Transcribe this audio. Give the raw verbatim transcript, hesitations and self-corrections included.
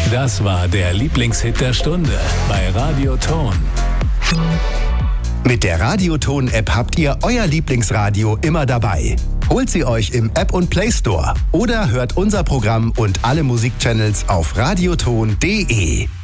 Das war der Lieblingshit der Stunde bei Radioton. Mit der Radioton-App habt ihr euer Lieblingsradio immer dabei. Holt sie euch im App und Play Store oder hört unser Programm und alle Musikchannels auf radioton punkt de.